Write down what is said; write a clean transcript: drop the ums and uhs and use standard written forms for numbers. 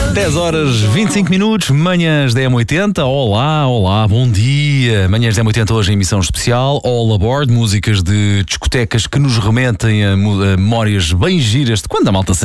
10 horas 25 minutos, manhãs da M80. Olá, olá, bom dia. Manhãs da M80 hoje em emissão especial. All Aboard, músicas de discotecas que nos remetem a memórias bem giras de quando a malta